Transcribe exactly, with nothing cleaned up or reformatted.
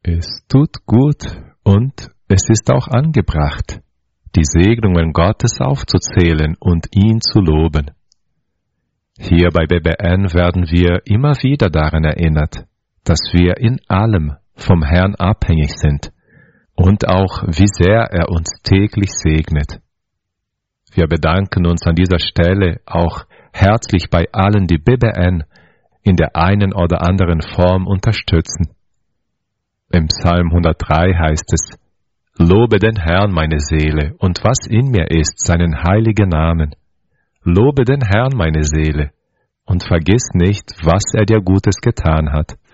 Es tut gut und es ist auch angebracht, die Segnungen Gottes aufzuzählen und ihn zu loben. Hier bei B B N werden wir immer wieder daran erinnert, dass wir in allem vom Herrn abhängig sind und auch wie sehr er uns täglich segnet. Wir bedanken uns an dieser Stelle auch herzlich bei allen, die B B N in der einen oder anderen Form unterstützen. Im Psalm hundertdrei heißt es: Lobe den Herrn, meine Seele, und was in mir ist, seinen heiligen Namen. Lobe den Herrn, meine Seele, und vergiss nicht, was er dir Gutes getan hat,